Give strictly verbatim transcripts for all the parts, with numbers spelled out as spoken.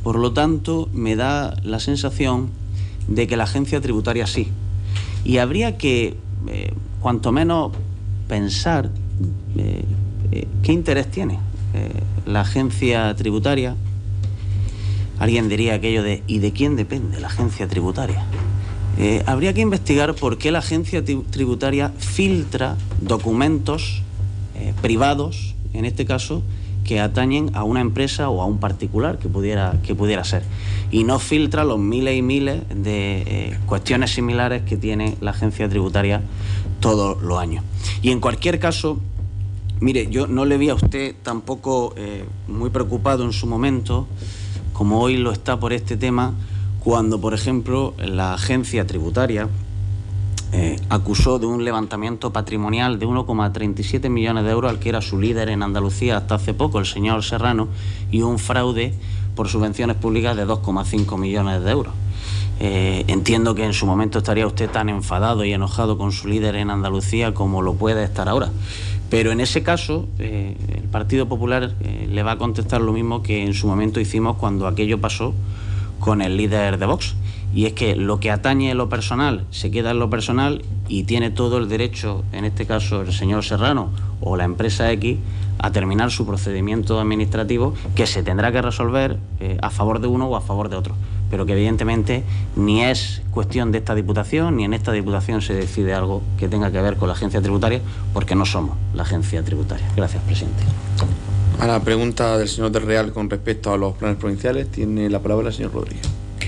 Por lo tanto, me da la sensación de que la agencia tributaria sí. Y habría que, eh, cuanto menos, pensar eh, eh, qué interés tiene eh, la agencia tributaria. Alguien diría aquello de ¿y de quién depende la agencia tributaria? Eh, habría que investigar por qué la agencia tributaria filtra documentos eh, privados, en este caso, que atañen a una empresa o a un particular que pudiera, que pudiera ser, y no filtra los miles y miles de eh, cuestiones similares que tiene la agencia tributaria todos los años. Y en cualquier caso, mire, yo no le vi a usted tampoco eh, muy preocupado en su momento, como hoy lo está por este tema, cuando, por ejemplo, la agencia tributaria Eh, acusó de un levantamiento patrimonial de uno coma treinta y siete millones de euros al que era su líder en Andalucía hasta hace poco, el señor Serrano, y un fraude por subvenciones públicas de dos coma cinco millones de euros. Eh, entiendo que en su momento estaría usted tan enfadado y enojado con su líder en Andalucía como lo puede estar ahora. Pero en ese caso, eh, el Partido Popular eh, le va a contestar lo mismo que en su momento hicimos cuando aquello pasó con el líder de Vox. Y es que lo que atañe en lo personal se queda en lo personal y tiene todo el derecho, en este caso el señor Serrano o la empresa X, a terminar su procedimiento administrativo que se tendrá que resolver eh, a favor de uno o a favor de otro. Pero que evidentemente ni es cuestión de esta Diputación, ni en esta Diputación se decide algo que tenga que ver con la agencia tributaria, porque no somos la agencia tributaria. Gracias, presidente. A la pregunta del señor del Real con respecto a los planes provinciales, tiene la palabra el señor Rodríguez.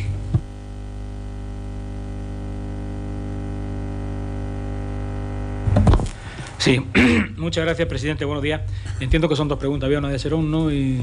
Sí, muchas gracias, presidente. Buenos días. Entiendo que son dos preguntas. Había una de Serón, ¿no? Y...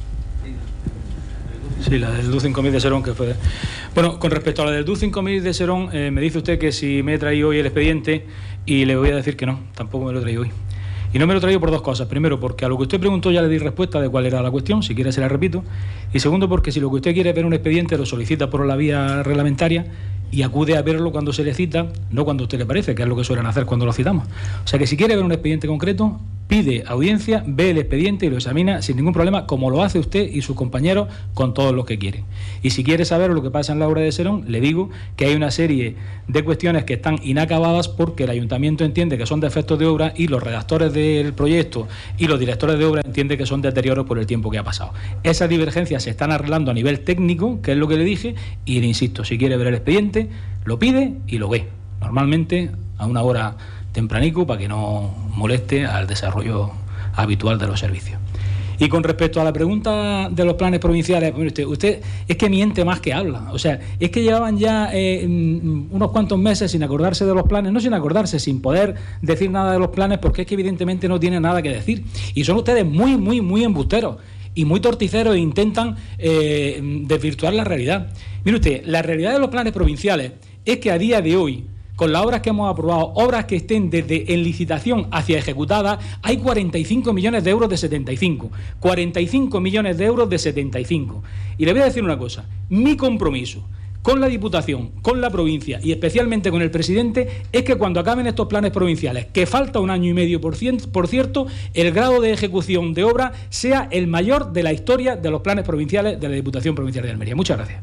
Sí, la del D U cinco mil de Serón, que fue... Bueno, con respecto a la del D U cinco mil de Serón, eh, me dice usted que si me he traído hoy el expediente, y le voy a decir que no, tampoco me lo he traído hoy. Y no me lo he traído por dos cosas. Primero, porque a lo que usted preguntó ya le di respuesta de cuál era la cuestión, si quiere se la repito. Y segundo, porque si lo que usted quiere es ver un expediente, lo solicita por la vía reglamentaria y acude a verlo cuando se le cita, no cuando a usted le parece, que es lo que suelen hacer cuando lo citamos. O sea que si quiere ver un expediente concreto, pide audiencia, ve el expediente y lo examina sin ningún problema, como lo hace usted y sus compañeros con todos los que quieren. Y si quiere saber lo que pasa en la obra de Serón, le digo que hay una serie de cuestiones que están inacabadas porque el ayuntamiento entiende que son defectos de obra y los redactores del proyecto y los directores de obra entienden que son deterioros por el tiempo que ha pasado. Esas divergencias se están arreglando a nivel técnico, que es lo que le dije, y le insisto, si quiere ver el expediente, lo pide y lo ve. Normalmente a una hora tempranico para que no moleste al desarrollo habitual de los servicios. Y con respecto a la pregunta de los planes provinciales, usted, usted es que miente más que habla. O sea, es que llevaban ya eh, unos cuantos meses sin acordarse de los planes, no sin acordarse, sin poder decir nada de los planes, porque es que evidentemente no tienen nada que decir. Y son ustedes muy, muy, muy embusteros y muy torticeros e intentan eh, desvirtuar la realidad. Mire usted, la realidad de los planes provinciales es que a día de hoy, con las obras que hemos aprobado, obras que estén desde en licitación hacia ejecutadas, hay cuarenta y cinco millones de euros de setenta y cinco. cuarenta y cinco millones de euros de setenta y cinco. Y le voy a decir una cosa, mi compromiso con la Diputación, con la provincia y especialmente con el presidente es que cuando acaben estos planes provinciales, que falta un año y medio por, cien, por cierto, el grado de ejecución de obra sea el mayor de la historia de los planes provinciales de la Diputación Provincial de Almería. Muchas gracias.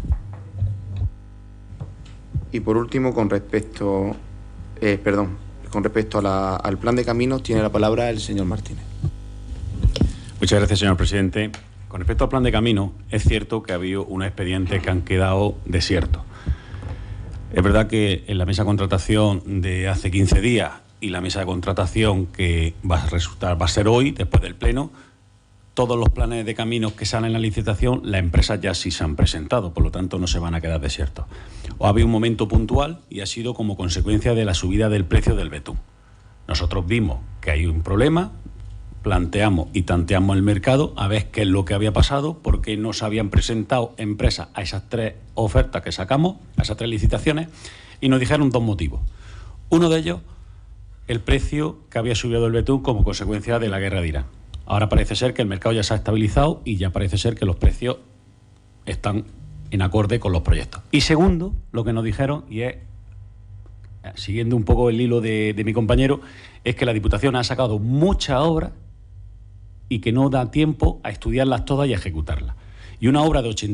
Y por último, con respecto, eh, perdón, con respecto a la, al plan de caminos, tiene la palabra el señor Martínez. Muchas gracias, señor presidente. Con respecto al plan de caminos, es cierto que ha habido unos expedientes que han quedado desiertos. Es verdad que en la mesa de contratación de hace quince días y la mesa de contratación que va a resultar, va a ser hoy, después del pleno, todos los planes de caminos que salen en la licitación, las empresas ya sí se han presentado, por lo tanto no se van a quedar desiertos. O ha habido un momento puntual y ha sido como consecuencia de la subida del precio del betún. Nosotros vimos que hay un problema, planteamos y tanteamos el mercado a ver qué es lo que había pasado, por qué no se habían presentado empresas a esas tres ofertas que sacamos, a esas tres licitaciones, y nos dijeron dos motivos. Uno de ellos, el precio que había subido el betún como consecuencia de la guerra de Irán. Ahora parece ser que el mercado ya se ha estabilizado y ya parece ser que los precios están en acorde con los proyectos. Y segundo, lo que nos dijeron, y es, siguiendo un poco el hilo de, de mi compañero, es que la Diputación ha sacado muchas obras y que no da tiempo a estudiarlas todas y a ejecutarlas. Y una obra de ochenta